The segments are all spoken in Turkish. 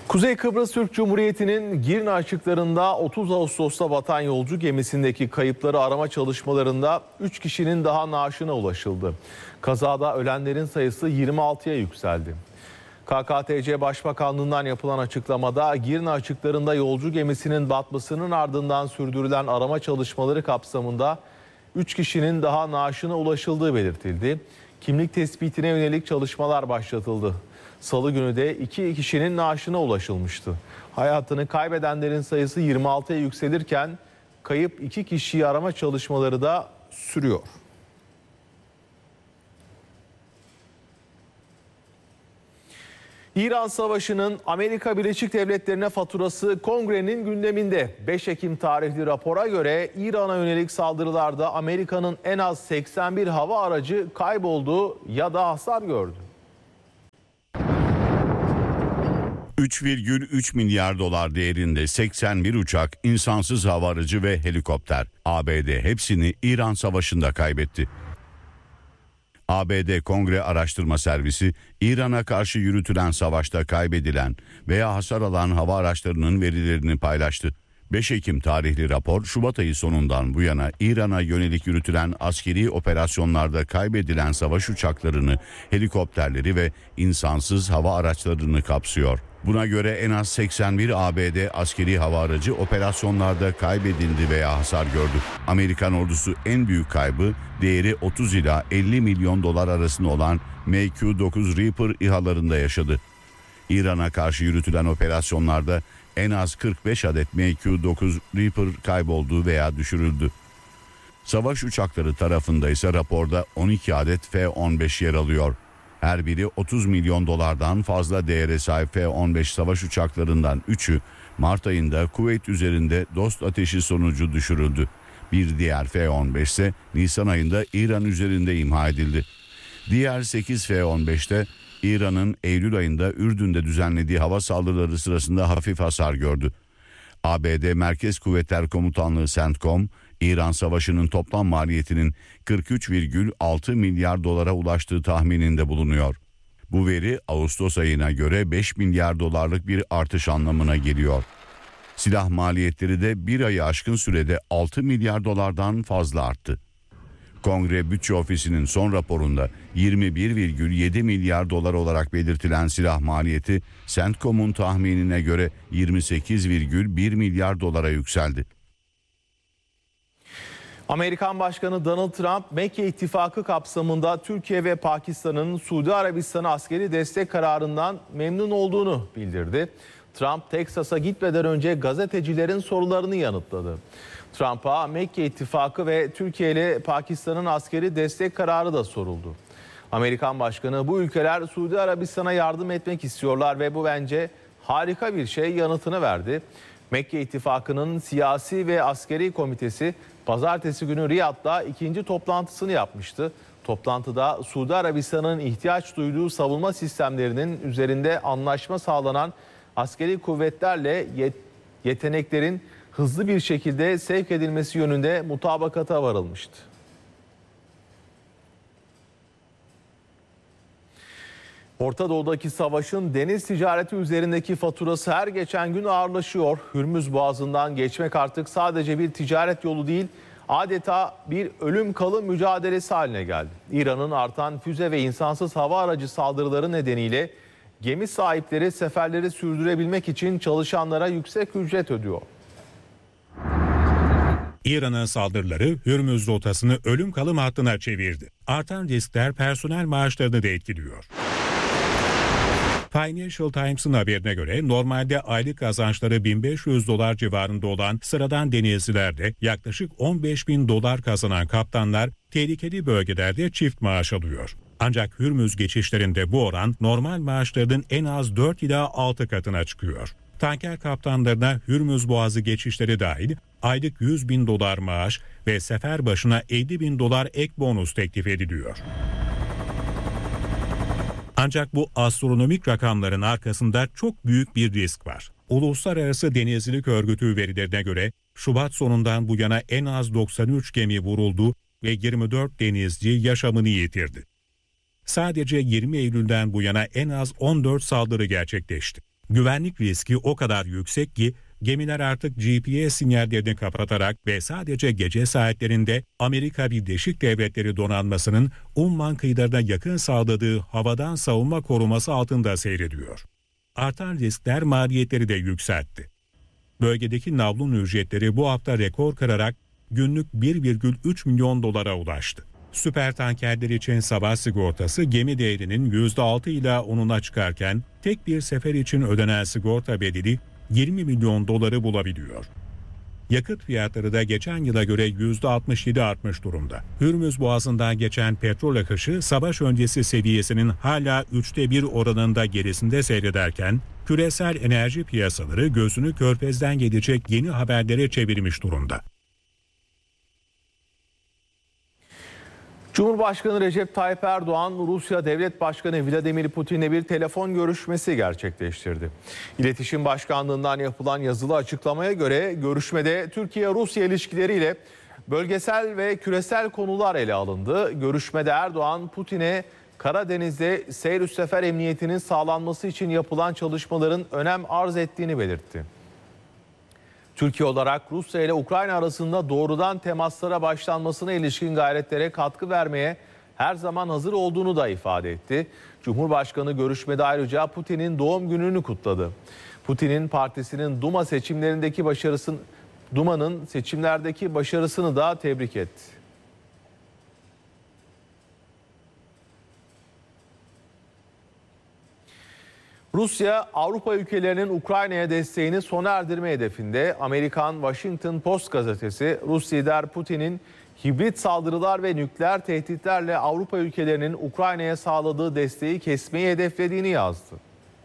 Kuzey Kıbrıs Türk Cumhuriyeti'nin Girne açıklarında 30 Ağustos'ta batan yolcu gemisindeki kayıpları arama çalışmalarında 3 kişinin daha naaşına ulaşıldı. Kazada ölenlerin sayısı 26'ya yükseldi. KKTC Başbakanlığı'ndan yapılan açıklamada Girne açıklarında yolcu gemisinin batmasının ardından sürdürülen arama çalışmaları kapsamında 3 kişinin daha naaşına ulaşıldığı belirtildi. Kimlik tespitine yönelik çalışmalar başlatıldı. Salı günü de 2 kişinin naaşına ulaşılmıştı. Hayatını kaybedenlerin sayısı 26'ya yükselirken kayıp 2 kişiyi arama çalışmaları da sürüyor. İran Savaşı'nın Amerika Birleşik Devletleri'ne faturası Kongre'nin gündeminde. 5 Ekim tarihli rapora göre İran'a yönelik saldırılarda Amerika'nın en az 81 hava aracı kayboldu ya da hasar gördü. 3,3 milyar dolar değerinde 81 uçak, insansız hava aracı ve helikopter. ABD hepsini İran Savaşı'nda kaybetti. ABD Kongre Araştırma Servisi, İran'a karşı yürütülen savaşta kaybedilen veya hasar alan hava araçlarının verilerini paylaştı. 5 Ekim tarihli rapor, Şubat ayı sonundan bu yana İran'a yönelik yürütülen askeri operasyonlarda kaybedilen savaş uçaklarını, helikopterleri ve insansız hava araçlarını kapsıyor. Buna göre en az 81 ABD askeri hava aracı operasyonlarda kaybedildi veya hasar gördü. Amerikan ordusu en büyük kaybı değeri 30 ila 50 milyon dolar arasında olan MQ-9 Reaper İHA'larında yaşadı. İran'a karşı yürütülen operasyonlarda en az 45 adet MQ-9 Reaper kayboldu veya düşürüldü. Savaş uçakları tarafında ise raporda 12 adet F-15 yer alıyor. Her biri 30 milyon dolardan fazla değere sahip F-15 savaş uçaklarından 3'ü Mart ayında Kuveyt üzerinde dost ateşi sonucu düşürüldü. Bir diğer F-15 ise Nisan ayında İran üzerinde imha edildi. Diğer 8 F-15'te İran'ın Eylül ayında Ürdün'de düzenlediği hava saldırıları sırasında hafif hasar gördü. ABD Merkez Kuvvetler Komutanlığı CENTCOM, İran Savaşı'nın toplam maliyetinin 43,6 milyar dolara ulaştığı tahmininde bulunuyor. Bu veri Ağustos ayına göre 5 milyar dolarlık bir artış anlamına geliyor. Silah maliyetleri de bir ayı aşkın sürede 6 milyar dolardan fazla arttı. Kongre Bütçe Ofisi'nin son raporunda 21,7 milyar dolar olarak belirtilen silah maliyeti CENTCOM'un tahminine göre 28,1 milyar dolara yükseldi. Amerikan Başkanı Donald Trump, Mekke İttifakı kapsamında Türkiye ve Pakistan'ın Suudi Arabistan'a askeri destek kararından memnun olduğunu bildirdi. Trump, Teksas'a gitmeden önce gazetecilerin sorularını yanıtladı. Trump'a Mekke İttifakı ve Türkiye ile Pakistan'ın askeri destek kararı da soruldu. Amerikan Başkanı, bu ülkeler Suudi Arabistan'a yardım etmek istiyorlar ve bu bence harika bir şey yanıtını verdi. Mekke İttifakı'nın siyasi ve askeri komitesi pazartesi günü Riyad'da ikinci toplantısını yapmıştı. Toplantıda Suudi Arabistan'ın ihtiyaç duyduğu savunma sistemlerinin üzerinde anlaşma sağlanan askeri kuvvetlerle yeteneklerin hızlı bir şekilde sevk edilmesi yönünde mutabakata varılmıştı. Orta Doğu'daki savaşın deniz ticareti üzerindeki faturası her geçen gün ağırlaşıyor. Hürmüz Boğazı'ndan geçmek artık sadece bir ticaret yolu değil, adeta bir ölüm kalım mücadelesi haline geldi. İran'ın artan füze ve insansız hava aracı saldırıları nedeniyle gemi sahipleri seferleri sürdürebilmek için çalışanlara yüksek ücret ödüyor. İran'ın saldırıları Hürmüz rotasını ölüm kalım hattına çevirdi. Artan riskler personel maaşlarını da etkiliyor. Financial Times'ın haberine göre normalde aylık kazançları 1.500 dolar civarında olan sıradan denizcilerde yaklaşık 15.000 dolar kazanan kaptanlar tehlikeli bölgelerde çift maaş alıyor. Ancak Hürmüz geçişlerinde bu oran normal maaşlarının en az 4 ila 6 katına çıkıyor. Tanker kaptanlarına Hürmüz Boğazı geçişleri dahil aylık 100.000 dolar maaş ve sefer başına 50.000 dolar ek bonus teklif ediliyor. Ancak bu astronomik rakamların arkasında çok büyük bir risk var. Uluslararası Denizcilik Örgütü verilerine göre Şubat sonundan bu yana en az 93 gemi vuruldu ve 24 denizci yaşamını yitirdi. Sadece 20 Eylül'den bu yana en az 14 saldırı gerçekleşti. Güvenlik riski o kadar yüksek ki gemiler artık GPS sinyallerini kapatarak ve sadece gece saatlerinde Amerika Birleşik Devletleri donanmasının Umman kıyılarına yakın sağladığı havadan savunma koruması altında seyrediyor. Artan riskler maliyetleri de yükseltti. Bölgedeki navlun ücretleri bu hafta rekor kırarak günlük 1,3 milyon dolara ulaştı. Süpertankerler için sabah sigortası gemi değerinin %6 ila 10'una çıkarken tek bir sefer için ödenen sigorta bedeli 20 milyon doları bulabiliyor. Yakıt fiyatları da geçen yıla göre %67 artmış durumda. Hürmüz Boğazı'ndan geçen petrol akışı savaş öncesi seviyesinin hala 1/3 oranında gerisinde seyrederken küresel enerji piyasaları gözünü Körfez'den gelecek yeni haberlere çevirmiş durumda. Cumhurbaşkanı Recep Tayyip Erdoğan, Rusya Devlet Başkanı Vladimir Putin'le bir telefon görüşmesi gerçekleştirdi. İletişim Başkanlığı'ndan yapılan yazılı açıklamaya göre görüşmede Türkiye-Rusya ilişkileriyle bölgesel ve küresel konular ele alındı. Görüşmede Erdoğan, Putin'e Karadeniz'de seyr sefer emniyetinin sağlanması için yapılan çalışmaların önem arz ettiğini belirtti. Türkiye olarak Rusya ile Ukrayna arasında doğrudan temaslara başlanmasına ilişkin gayretlere katkı vermeye her zaman hazır olduğunu da ifade etti. Cumhurbaşkanı görüşmede ayrıca Putin'in doğum gününü kutladı. Putin'in partisinin Duma'nın seçimlerdeki başarısını da tebrik etti. Rusya, Avrupa ülkelerinin Ukrayna'ya desteğini sona erdirme hedefinde. Amerikan Washington Post gazetesi, Rus lider Putin'in hibrit saldırılar ve nükleer tehditlerle Avrupa ülkelerinin Ukrayna'ya sağladığı desteği kesmeyi hedeflediğini yazdı.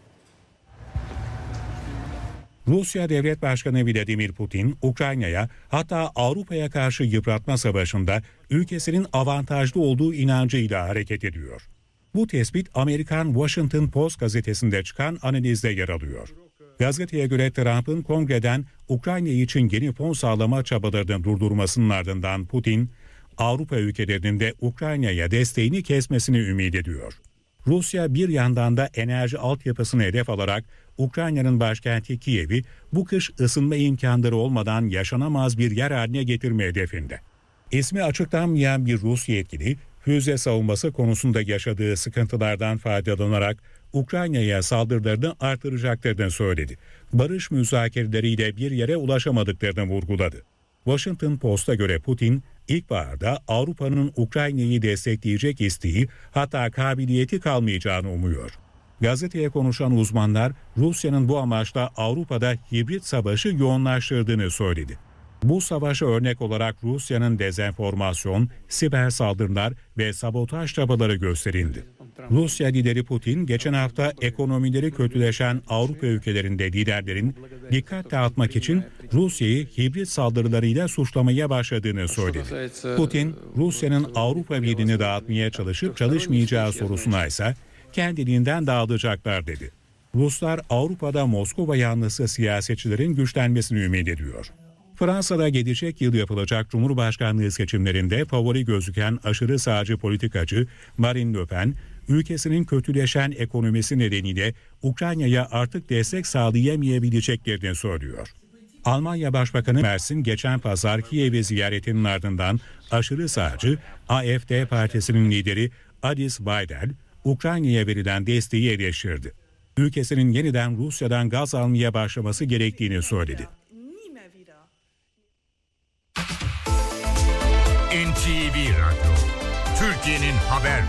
Rusya Devlet Başkanı Vladimir Putin, Ukrayna'ya hatta Avrupa'ya karşı yıpratma savaşında ülkesinin avantajlı olduğu inancıyla hareket ediyor. Bu tespit Amerikan Washington Post gazetesinde çıkan analizde yer alıyor. Gazeteye göre Trump'ın kongreden Ukrayna için yeni fon sağlama çabalarını durdurmasının ardından Putin, Avrupa ülkelerinin de Ukrayna'ya desteğini kesmesini ümit ediyor. Rusya bir yandan da enerji altyapısını hedef alarak Ukrayna'nın başkenti Kiev'i bu kış ısınma imkanları olmadan yaşanamaz bir yer haline getirme hedefinde. İsmi açıklanmayan bir Rus yetkili, füze savunması konusunda yaşadığı sıkıntılardan faydalanarak Ukrayna'ya saldırılarını artıracaklarını söyledi. Barış müzakereleriyle bir yere ulaşamadıklarını vurguladı. Washington Post'a göre Putin, ilkbaharda Avrupa'nın Ukrayna'yı destekleyecek isteği hatta kabiliyeti kalmayacağını umuyor. Gazeteye konuşan uzmanlar, Rusya'nın bu amaçla Avrupa'da hibrit savaşı yoğunlaştırdığını söyledi. Bu savaşa örnek olarak Rusya'nın dezenformasyon, siber saldırılar ve sabotaj çabaları gösterildi. Rusya lideri Putin geçen hafta ekonomileri kötüleşen Avrupa ülkelerinde liderlerin dikkat dağıtmak için Rusya'yı hibrit saldırılarıyla suçlamaya başladığını söyledi. Putin, Rusya'nın Avrupa Birliği'ni dağıtmaya çalışıp çalışmayacağı sorusuna ise kendiliğinden dağılacaklar dedi. Ruslar Avrupa'da Moskova yanlısı siyasetçilerin güçlenmesini ümit ediyor. Fransa'da gelecek yıl yapılacak Cumhurbaşkanlığı seçimlerinde favori gözüken aşırı sağcı politikacı Marine Le Pen, ülkesinin kötüleşen ekonomisi nedeniyle Ukrayna'ya artık destek sağlayamayabileceklerini söylüyor. Almanya Başbakanı Merz'in geçen pazar Kiev'i ziyaretinin ardından aşırı sağcı AfD partisinin lideri Alice Weidel, Ukrayna'ya verilen desteği eleştirdi. Ülkesinin yeniden Rusya'dan gaz almaya başlaması gerektiğini söyledi. NTV Radyo, Türkiye'nin haber